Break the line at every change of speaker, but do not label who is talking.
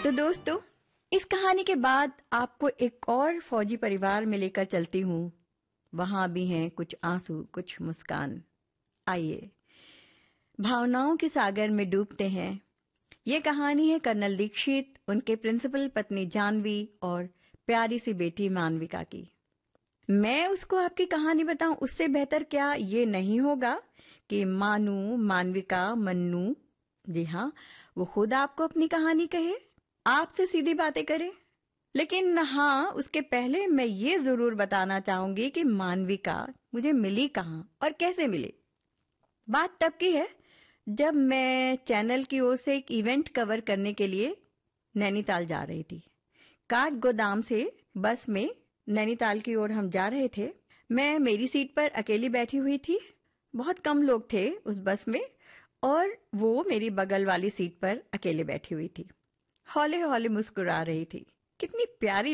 तो दोस्तों, इस कहानी के बाद आपको एक और फौजी परिवार में लेकर चलती हूँ। वहां भी हैं कुछ आंसू, कुछ मुस्कान। आइए भावनाओं के सागर में डूबते हैं। ये कहानी है कर्नल दीक्षित, उनके प्रिंसिपल पत्नी जानवी और प्यारी सी बेटी मानविका की। मैं उसको आपकी कहानी बताऊं उससे बेहतर क्या ये नहीं होगा कि मानू, मानविका, मन्नू, जी हाँ, वो खुद आपको अपनी कहानी कहे, आपसे सीधी बातें करे। लेकिन हाँ, उसके पहले मैं ये जरूर बताना चाहूंगी कि मानविका मुझे मिली कहाँ और कैसे मिली। बात तब की है जब मैं चैनल की ओर से एक इवेंट कवर करने के लिए नैनीताल जा रही थी। काठ गोदाम से बस में नैनीताल की ओर हम जा रहे थे। मैं मेरी सीट पर अकेली बैठी हुई थी। बहुत कम लोग थे उस बस में और वो मेरी बगल वाली सीट पर अकेले बैठी हुई थी। हौले हौले मुस्कुरा रही थी। कितनी प्यारी